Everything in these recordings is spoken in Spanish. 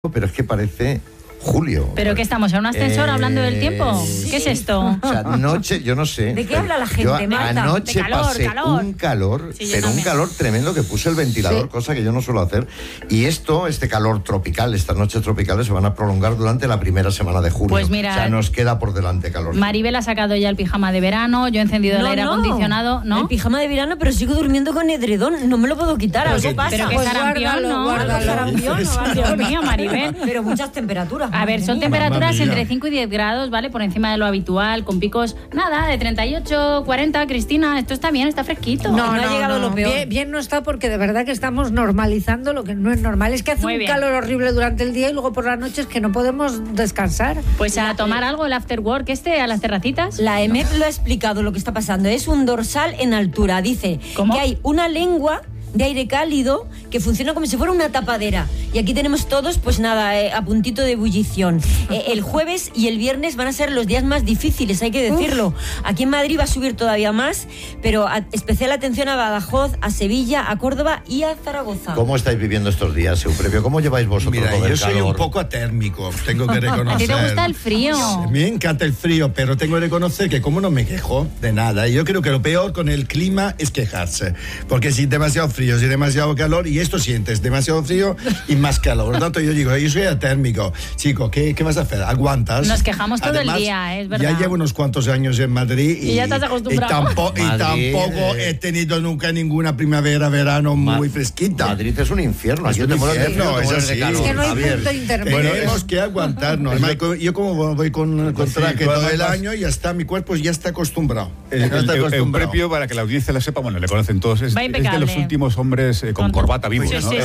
pero es que parece julio. ¿Pero qué estamos? ¿En un ascensor hablando del tiempo? ¿Qué es esto? O sea, noche, yo no sé. ¿De qué habla la gente, Marta? Anoche de calor, pasé un calor, sí, pero un calor tremendo que puse el ventilador, cosa que yo no suelo hacer. Y este calor tropical, estas noches tropicales se van a prolongar durante la primera semana de junio. Pues mira, o sea, nos queda por delante calor. Maribel ha sacado ya el pijama de verano, yo he encendido el aire acondicionado, ¿no? El pijama de verano, pero sigo durmiendo con edredón, no me lo puedo quitar, algo pasa. Pero que Pues sarampión, ¿no? Sarampión, Dios mío, Maribel. Pero muchas temperaturas. A ver, son temperaturas entre 5 y 10 grados, ¿vale? Por encima de lo habitual, con picos, nada, de 38, 40, Cristina, esto está bien, está fresquito. No, ha llegado lo peor. Bien no está, porque de verdad que estamos normalizando lo que no es normal. Es que hace un calor horrible durante el día y luego por las noches que no podemos descansar. Pues a tomar algo, el after work a las terracitas. La EMET lo ha explicado lo que está pasando. Es un dorsal en altura. Dice que hay una lengua de aire cálido que funciona como si fuera una tapadera. Y aquí tenemos todos, pues nada, a puntito de ebullición. El jueves y el viernes van a ser los días más difíciles, hay que decirlo. Aquí en Madrid va a subir todavía más, pero especial atención a Badajoz, a Sevilla, a Córdoba y a Zaragoza. ¿Cómo estáis viviendo estos días, Eufremio? ¿Cómo lleváis vosotros todo el calor? Yo soy un poco atérmico, tengo que reconocer. ¿A ti te gusta el frío? Me encanta el frío, pero tengo que reconocer que como no me quejo de nada, yo creo que lo peor con el clima es quejarse. Porque si demasiado frío, si demasiado calor, y esto sientes demasiado frío y más calor. Por lo tanto, yo digo, yo soy atérmico. Chico, ¿qué vas a hacer? ¿Aguantas? Nos quejamos todo Además, el día, es verdad. Ya llevo unos cuantos años en Madrid y ya estás acostumbrado. Y tampoco he tenido nunca ninguna primavera, verano muy fresquita. Madrid es un infierno. Es un infierno, es así. Es que no hay punto intermedio. Bueno, tenemos que aguantarnos. Yo como voy con traje todo el año, ya está, mi cuerpo ya está acostumbrado. Eufremio, para que la audiencia lo sepa, bueno, le conocen todos, es de los últimos hombres con corbata vivos, ¿no? Sí.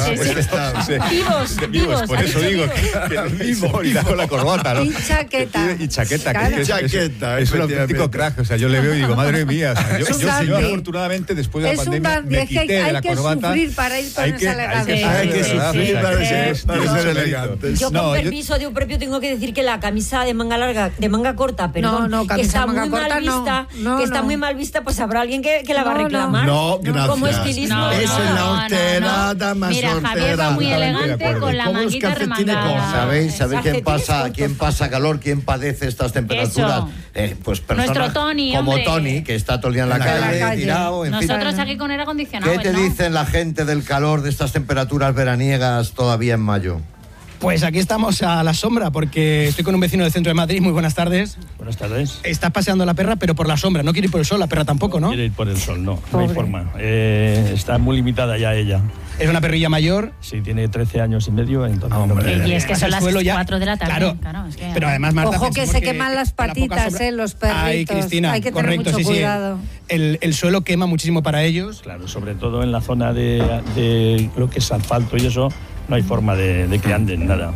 Vivos, por eso digo que vivos, y con la corbata, ¿no? Y chaqueta. Y chaqueta, Claro. Es un auténtico crack, o sea, yo le veo y digo, madre mía, o sea, yo afortunadamente después de la pandemia me quité de la corbata. Hay que sufrir para ir con esa elegancia. Hay que sufrir para ser elegantes. Yo con permiso de un propio tengo que decir que la camisa de manga larga, de manga corta, perdón, que está muy mal vista, está muy mal vista, pues habrá alguien que la va a reclamar. No, gracias. Como estilismo. Es la horterada más Mira, Javier va muy elegante con la manguita remangada. ¿Sabéis quién pasa calor, quién padece estas temperaturas? Pues personas nuestro Tony, como hombre. Tony, que está todo el día en la calle, tirado, en fin. Nosotros aquí con aire acondicionado. ¿Qué te dicen la gente del calor de estas temperaturas veraniegas todavía en mayo? Pues aquí estamos a la sombra, porque estoy con un vecino del centro de Madrid. Muy buenas tardes. Buenas tardes. Estás paseando la perra, pero por la sombra. No quiere ir por el sol, la perra tampoco, ¿no? Quiere ir por el sol, no hay forma. Está muy limitada ya ella. ¿Es una perrilla mayor? Sí, tiene 13 años y medio. Entonces y es que son las 4 de la tarde. Claro, es que... Pero además, Marta, ojo que se queman las patitas, los perritos. Ay, Cristina, hay que tener mucho cuidado. El suelo quema muchísimo para ellos. Claro, sobre todo en la zona de lo que es asfalto y eso, no hay forma de que anden, nada.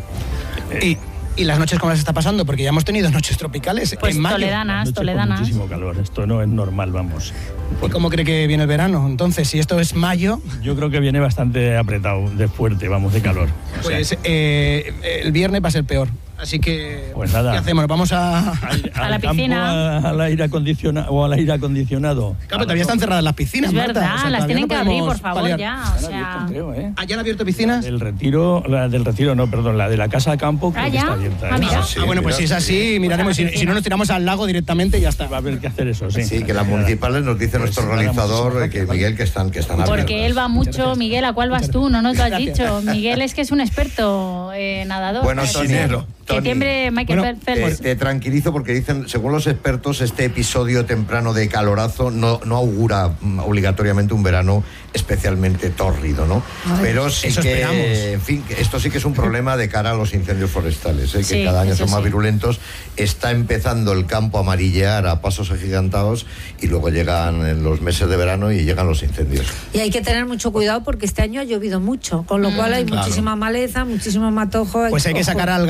¿Y las noches cómo las está pasando? Porque ya hemos tenido noches tropicales pues en mayo. Toledanas. Con muchísimo calor, esto no es normal, vamos. ¿Y cómo cree que viene el verano? Entonces, si esto es mayo... Yo creo que viene bastante apretado, de fuerte, vamos, de calor. Pues el viernes va a ser peor. Así que, pues nada. ¿Qué hacemos? ¿Vamos a la piscina? ¿Al aire acondicionado o al aire acondicionado? Claro, pero todavía están cerradas las piscinas, es Marta. verdad, o sea, las tienen que abrir, por favor, paliar. ya. O sea... creo, ¿Ya han abierto piscinas? La del retiro no, perdón, la de la casa de campo creo que está abierta. Mira. Bueno, pues si es así, miraremos. Si no, nos tiramos al lago directamente y ya está. Va a haber que hacer eso, sí. Sí, que las municipales nos dice nuestro realizador, que Miguel, que están abiertas. Porque él va mucho. Miguel, ¿a cuál vas tú? No nos lo has dicho. Miguel es que es un experto nadador. Bueno, Tony, que tiembre Michael Phelps. Te tranquilizo porque dicen, según los expertos, este episodio temprano de calorazo no augura obligatoriamente un verano especialmente tórrido, ¿no? Pero sí que, esperamos. En fin, esto sí que es un problema de cara a los incendios forestales, que cada año son más virulentos. Está empezando el campo a amarillear a pasos agigantados y luego llegan en los meses de verano y llegan los incendios. Y hay que tener mucho cuidado porque este año ha llovido mucho, con lo cual hay muchísima maleza, muchísimo matojo. Pues hay que sacar al ganado a pastar.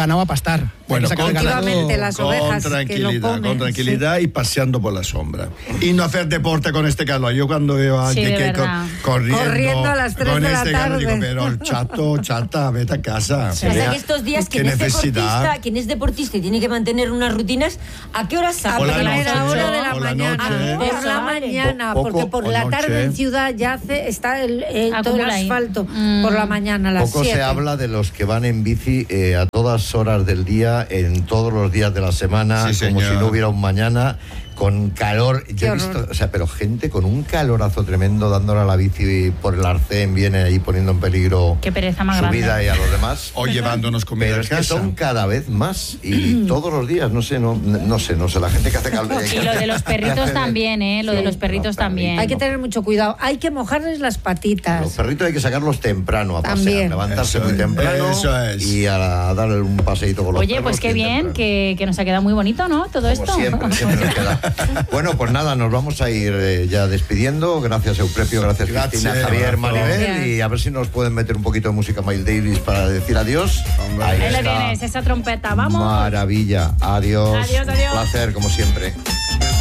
matar. Bueno, efectivamente, las ovejas con tranquilidad y paseando por la sombra. Y no hacer deporte con este calor. Yo cuando veo a alguien que corriendo a las 3 con de la este tarde. calor, digo, pero chata, vete a casa. O sea, que estos días quien es deportista y tiene que mantener unas rutinas, ¿a qué hora sale? A primera hora de la mañana. Por la mañana, porque por la tarde en ciudad ya está todo el asfalto. Por la mañana a las 7. Poco se habla de los que van en bici a todas horas del día, en todos los días de la semana, como si no hubiera un mañana, con calor. Yo he visto, pero gente con un calorazo tremendo dándole a la bici por el arcén, viene ahí poniendo en peligro su vida y a los demás. O llevándonos comida. Pero es que son cada vez más y todos los días, no sé, la gente que hace calor. Y lo de los perritos también, lo de los perritos también. Hay que tener mucho cuidado, hay que mojarles las patitas. Los perritos hay que sacarlos temprano a pasear, levantarse muy temprano y a darle un paseíto con los perros. Oye, pues qué bien, que nos ha quedado muy bonito, ¿no? Todo esto. Siempre nos queda. Bueno, pues nada, nos vamos a ir ya despidiendo. Gracias, Euprepio, gracias Cristina, Javier, Maribel. Y a ver si nos pueden meter un poquito de música Miles Davis para decir adiós. Ahí le tienes, esa trompeta, vamos. Maravilla, adiós. Adiós. Placer, como siempre.